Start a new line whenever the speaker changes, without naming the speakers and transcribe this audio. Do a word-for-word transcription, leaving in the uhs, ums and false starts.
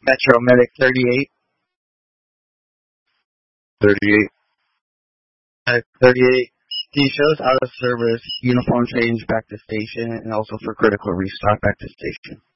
Metro Medic thirty-eight.
thirty-eight.
Medic thirty-eight. He shows out of service, uniform change back to station, and also for critical restock back to station.